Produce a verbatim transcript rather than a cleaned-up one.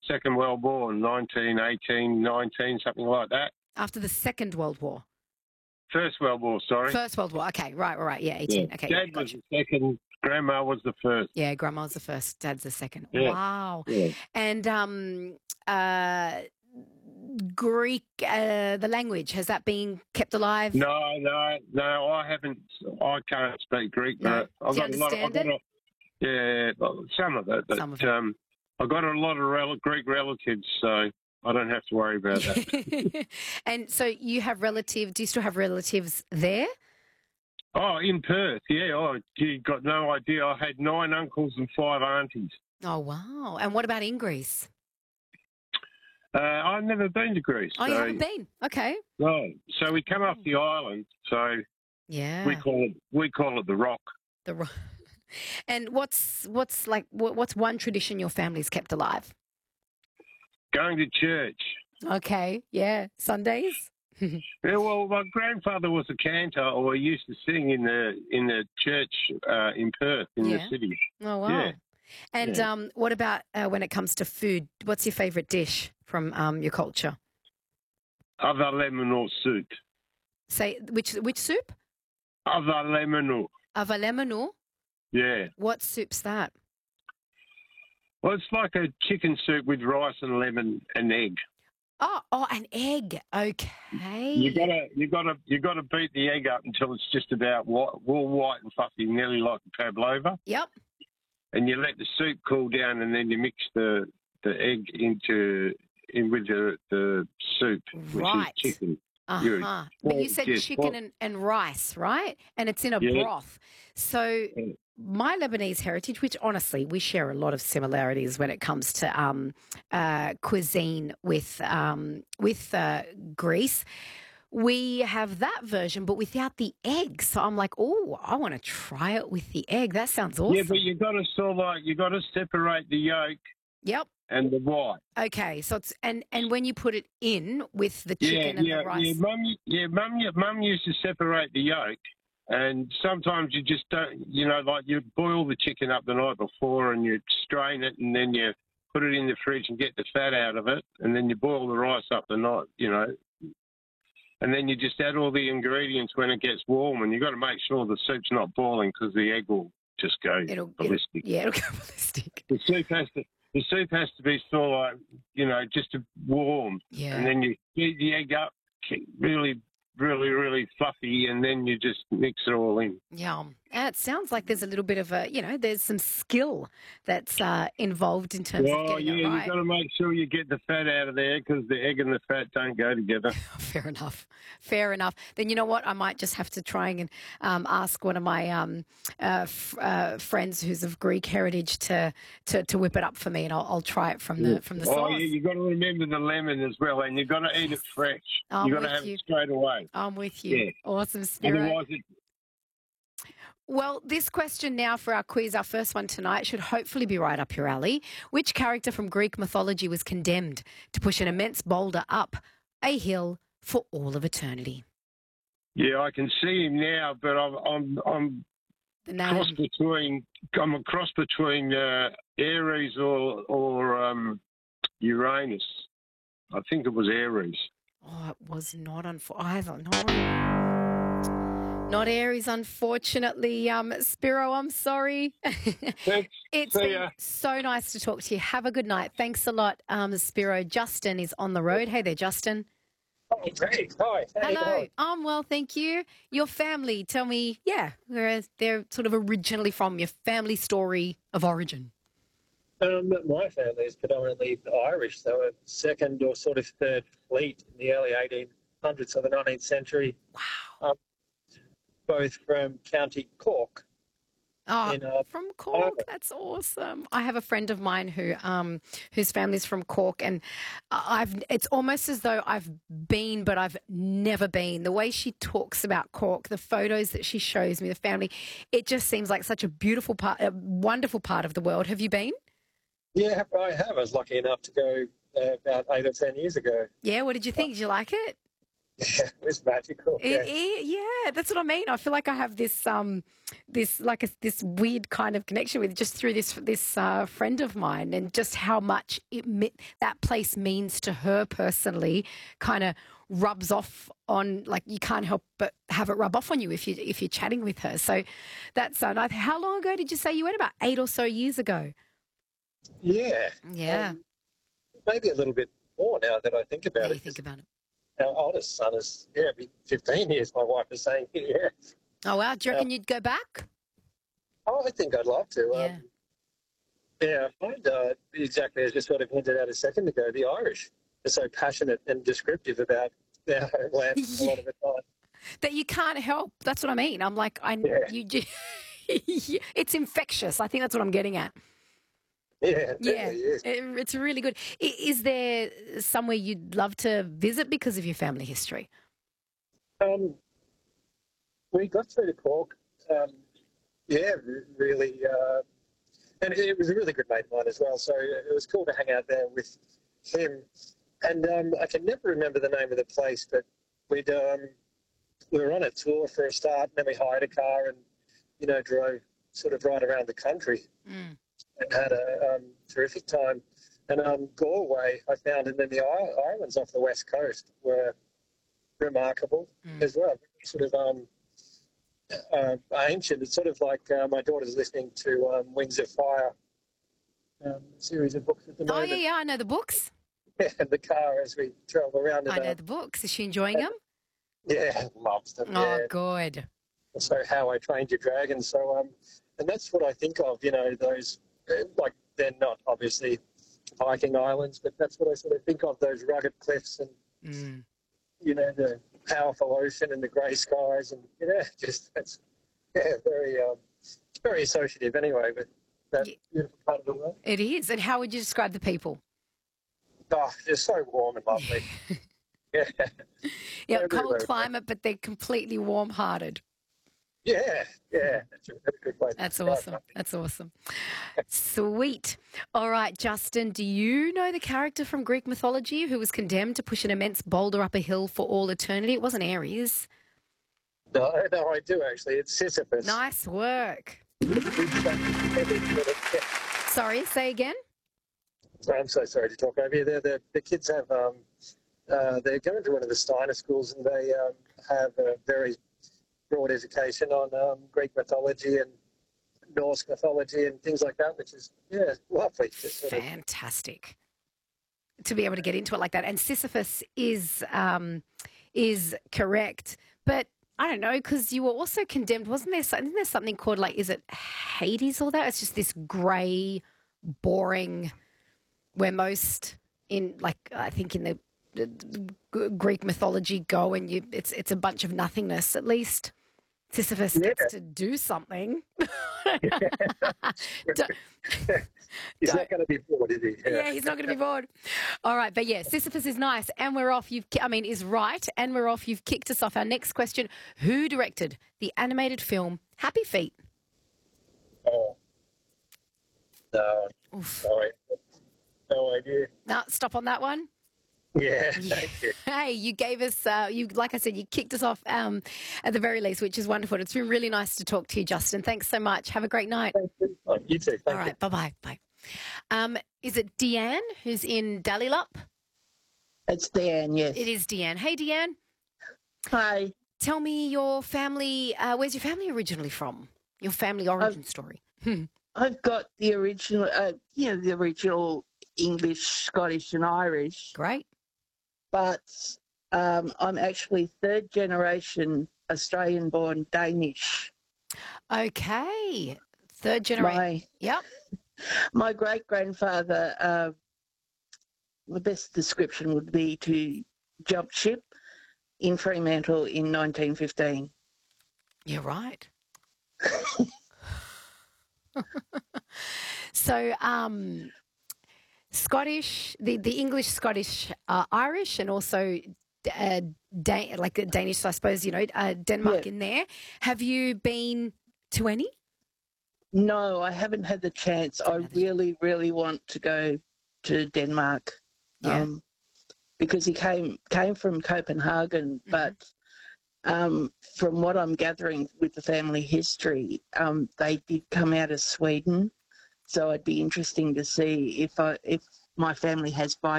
Second World War, nineteen eighteen, nineteen, something like that. After the Second World War? First World War, sorry. First World War. Okay, right, right, right. Yeah, eighteen. Yeah. Okay, Dad yeah, was gotcha. the second, Grandma was the first. Yeah, Grandma's the first, Dad's the second. Yeah. Wow. Yeah. And um, uh, Greek, uh, the language, has that been kept alive? No, no, no, I haven't. I can't speak Greek, No. but I've Do you got a lot of, I've understand got a, yeah, well, some of it. But, Some of it. Um, I've got a lot of rel- Greek relatives, so I don't have to worry about that. And so you have relatives, do you still have relatives there? Oh, in Perth, yeah. Oh, you got no idea. I had nine uncles and five aunties. Oh, wow. And what about in Greece? Uh, I've never been to Greece. Oh, so, you haven't been? Okay. No. So we come off the island, so Yeah. we call it we call it the Rock. The ro- And what's what's like what, what's one tradition your family's kept alive? Going to church. Okay, yeah, Sundays. Yeah, well, my grandfather was a cantor, or he used to sing in the in the church uh, in Perth, in Yeah. the city. Oh wow. Yeah. And Yeah. um, what about uh, when it comes to food? What's your favourite dish from um, your culture? Other lemon or soup. Say which which soup? Other lemon or Avalemanu. yeah. What soup's that? Well, it's like a chicken soup with rice and lemon and egg. Oh, oh, an egg. Okay. You gotta, you gotta, you gotta beat the egg up until it's just about white, all white and fluffy, nearly like a pavlova. Yep. And you let the soup cool down, and then you mix the the egg into in with the the soup, which Right. is chicken. Uh Good. huh. But you Well, said yes, chicken well- and, and rice, right? And it's in a Yeah. broth. So Yeah. my Lebanese heritage, which honestly we share a lot of similarities when it comes to um, uh, cuisine with um, with uh, Greece. We have that version, but without the egg. So I'm like, oh, I want to try it with the egg. That sounds awesome. Yeah, but you got to sort of like you got to separate the yolk Yep. and the white. Okay. So it's and and when you put it in with the chicken Yeah, and yeah, the rice. yeah. Mum, yeah, mum, yeah, mum used to separate the yolk, and sometimes you just don't. You know, like you boil the chicken up the night before, and you strain it, and then you put it in the fridge and get the fat out of it, and then you boil the rice up the night. You know. And then you just add all the ingredients when it gets warm, and you got to make sure the soup's not boiling because the egg will just go It'll, it'll ballistic. yeah, it'll go ballistic. The soup has to the soup has to be sort of like you know just warm, Yeah. and then you heat the egg up really, really, really fluffy, and then you just mix it all in. Yeah, and it sounds like there's a little bit of a, you know, there's some skill that's uh, involved in terms of Well, getting yeah, it you right. got to make sure you get the fat out of there because the egg and the fat don't go together. Fair enough. Fair enough. Then you know what? I might just have to try and um, ask one of my um, uh, f- uh, friends who's of Greek heritage to, to, to whip it up for me, and I'll, I'll try it from the from the Oh, sauce. yeah, you got to remember the lemon as well, and you got to eat it fresh. I'm you got to with have you. it straight away. I'm with you. Yeah. Awesome, Spiro. Otherwise, it, Well, this question now for our quiz, our first one tonight, should hopefully be right up your alley. Which character from Greek mythology was condemned to push an immense boulder up a hill for all of eternity? yeah, I can see him now, but I'm I'm I'm The cross name. between I'm a cross between uh, Aries or or um, Uranus. I think it was Aries. Oh, it was not unfortunately. Not Aries, unfortunately. Um, Spiro, I'm sorry. Thanks. It's See been ya. so nice to talk to you. Have a good night. Thanks a lot, um, Spiro. Justin is on the road. Hey there, Justin. Oh, great. Hi. How you Hello. going? I'm well, thank you. Your family, tell me, yeah, where they're sort of originally from, your family story of origin. Um, my family is predominantly Irish, so a second or sort of third fleet in the early eighteen hundreds of the nineteenth century, Wow. both from County Cork. Oh, in, uh, from Cork. That's awesome. I have a friend of mine who um whose family's from Cork, and I've it's almost as though I've been, but I've never been. The way she talks about Cork, the photos that she shows me, the family, it just seems like such a beautiful part, a wonderful part of the world. Have you been? Yeah, I have. I was lucky enough to go uh, about eight or ten years ago. Yeah. What did you think? Did you like it? Yeah, it was magical. It, Yeah. it, yeah, that's what I mean. I feel like I have this, um, this like a, this weird kind of connection with just through this this uh, friend of mine, and just how much it me- that place means to her personally. Kind of rubs off on, like, you can't help but have it rub off on you if you if you're chatting with her. So that's uh, nice. How long ago did you say you went? About eight or so years ago. Yeah. Yeah. Um, maybe a little bit more now that I think about Now it. you think about it. Our oldest son is, yeah, be fifteen years, my wife is saying. Yeah. Oh wow! Do you Uh, reckon you'd go back? Oh, I think I'd love to. Yeah. Um, yeah, I find uh, exactly as you sort of hinted at a second ago, the Irish are so passionate and descriptive about their homeland a lot of the time. That you can't help. That's what I mean. I'm like, I Yeah. you. ju- It's infectious. I think that's what I'm getting at. Yeah, it Yeah, really is. it- it's really good. I- Is there somewhere you'd love to visit because of your family history? Um, we got through to Cork. Um, yeah, re- really. Uh, and it was a really good mate of mine as well. So it was cool to hang out there with him. And um, I can never remember the name of the place, but we'd um, we were on a tour for a start, and then we hired a car and, you know, drove sort of right around the country Mm. and had a um, terrific time. And um, Galway, I found, and then the I- islands off the west coast were remarkable Mm. as well. Sort of um, uh, ancient. It's sort of like uh, my daughter's listening to um, Wings of Fire, um, series of books at the Oh moment. yeah, yeah. I know the books. In the car as we travel around. I And, know uh, the books. Is she enjoying them? yeah, loves them. Oh, Yeah. good. So How I Trained Your Dragon. So um, and that's what I think of. You know, those uh, like they're not obviously hiking islands, but that's what I sort of think of. Those rugged cliffs and Mm. you know the powerful ocean and the grey skies and yeah, just that's yeah very um, it's very associative anyway with that Yeah. beautiful part of the world. It is. And how would you describe the people? Oh, just so warm and lovely. Yeah, Yeah, Very, cold very climate, but they're completely warm-hearted. yeah, yeah. That's a, that's a good way. to That's describe awesome. it. That's awesome. Sweet. All right, Justin, do you know the character from Greek mythology who was condemned to push an immense boulder up a hill for all eternity? It wasn't Ares. No, no, I do actually. It's Sisyphus. Nice work. Sorry, say again? I'm so sorry to talk over you. The, the, the kids have, um, uh, they're going to one of the Steiner schools and they um, have a very broad education on um, Greek mythology and Norse mythology and things like that, which is, yeah, lovely. Just sort of- Fantastic to be able to get into it like that. And Sisyphus is um, is correct, but I don't know, because you were also condemned, wasn't there? Isn't there something called, like, is it Hades or that? It's just this grey, boring, where most in, like, I think in the, the G- Greek mythology go and you, it's it's a bunch of nothingness. At least Sisyphus Yeah. gets to do something. Don't- He's Don't- not going to be bored, is he? Yeah, he's not going to be bored. All right, but yeah, Sisyphus is nice, and we're off. You've, ki- I mean, is right, and we're off. You've kicked us off. Our next question: who directed the animated film Happy Feet? Oh. No, Oof. sorry. No idea. No, stop on that one. Yeah, thank you. Hey, you gave us, uh, you like I said, you kicked us off um, at the very least, which is wonderful. It's been really nice to talk to you, Justin. Thanks so much. Have a great night. Thank you. Oh, you too. Thank All you. right, bye-bye. Bye. Um, is it Deanne who's in Dallylup? It's Dan, yes. It is Deanne. Hey, Deanne. Hi. Tell me your family, uh, where's your family originally from? Your family origin story. I've got the original, uh, you know, the original English, Scottish, and Irish, Great. but um, I'm actually third generation Australian-born Danish. Okay. Third generation. My Yep. my great grandfather, uh, the best description would be to jump ship in Fremantle in nineteen fifteen. You're right. So, um, Scottish, the, the English, Scottish, uh, Irish, and also uh, Dan- like the Danish, I suppose, you know, uh, Denmark Yeah. in there. Have you been to any? No, I haven't had the chance. I Another- really, really want to go to Denmark. Yeah. Um, because he came came from Copenhagen, Mm-hmm. but um, from what I'm gathering with the family history, um, they did come out of Sweden. So it'd be interesting to see if I, if my family has by